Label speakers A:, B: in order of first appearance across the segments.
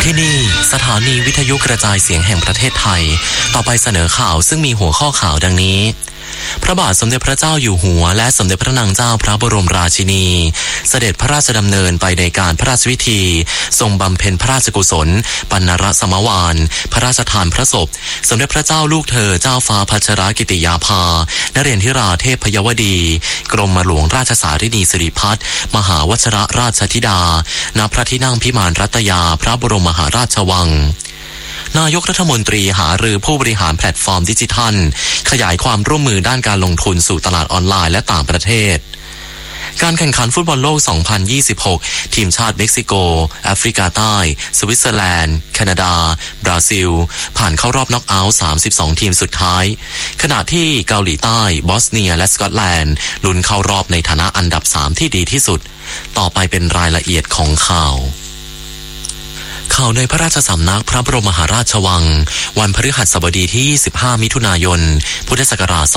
A: ที่นี่สถานีวิทยุกระจายเสียงแห่งประเทศไทยต่อไปเสนอข่าวซึ่งมีหัวข้อข่าวดังนี้พระบาทสมเด็จพระเจ้าอยู่หัวและสมเด็จพระนางเจ้าพระบรมราชินีเสด็จพระราชดำเนินไปในการพระราชพิธีทรงบำเพ็ญพระราชกุศลปณรสมวาลพระราชทานพระศพสมเด็จพระเจ้าลูกเธอเจ้าฟ้าพัชรกิติยาภานเรนทิราเทพยวดีกรมหลวงราชสารินีสิริพัฒน์มหาวชิรราชธิดาณพระที่นั่งพิมานรัตยาพระบรมมหาราชวังนายกรัฐมนตรีหารือผู้บริหารแพลตฟอร์มดิจิทัลขยายความร่วมมือด้านการลงทุนสู่ตลาดออนไลน์และต่างประเทศการแข่งขันฟุตบอลโลก 2026 ทีมชาติเม็กซิโกแอฟริกาใต้สวิตเซอร์แลนด์แคนาดาบราซิลผ่านเข้ารอบน็อกเอาท์ 32 ทีมสุดท้ายขณะที่เกาหลีใต้บอสเนียและสกอตแลนด์ลุ้นเข้ารอบในฐานะอันดับ 3 ที่ดีที่สุดต่อไปเป็นรายละเอียดของข่าวในพระราชสำนักพระบรมมหาราชวังวันพฤหัสบดีที่ 25 มิถุนายน พุทธศักราช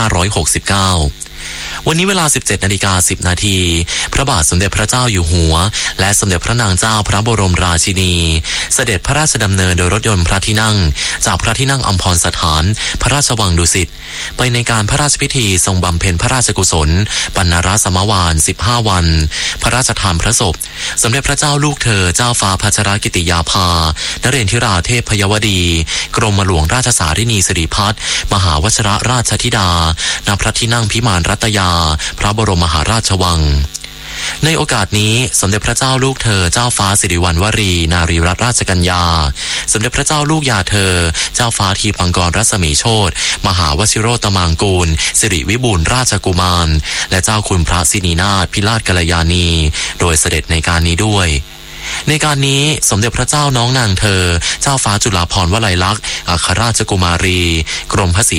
A: 2569 วันนี้เวลา 17:10 นาทีพระบาทสมเด็จพระเจ้าอยู่หัวและสมเด็จพระนางเจ้าพระบรมราชินีเสด็จพระราชดำเนินโดยรถยนต์พระที่นั่งจากพระที่นั่งอัมพรสถานพระราชวังดุสิตไปในการพระราชพิธีทรงบำเพ็ญพระราชกุศลปณรสมวาล 15 วันพระราชทานพระศพสมเด็จพระเจ้าลูกเธอเจ้าฟ้าพัชรกิติยาภานเรนทิราเทพยวดีกรมหลวงราชสารินีสิริพัฒน์มหาวชิรราชธิดาณพระที่นั่งพิมานรัตยาพระบรมมหาราชวังในโอกาสนี้สมเด็จพระเจ้าลูกเธอเจ้าฟ้าสิริวัณวรีนารีรัตนราชกัญญาสมเด็จพระเจ้าลูกยาเธอเจ้าฟ้าทีปังกรรัศมีโชติมหาวชิโรตมังกูลสิริวิบูลย์ราชกุมารและเจ้าคุณพระสินีนาถพิราชกัลยาณีโดยเสด็จในการนี้ด้วยในการนี้สมเด็จพระเจ้าน้องนางเธอเจ้าฟ้าจุฬาภรณ์วลัยลักษณ์อัครราชกุมารีกรมพระศรี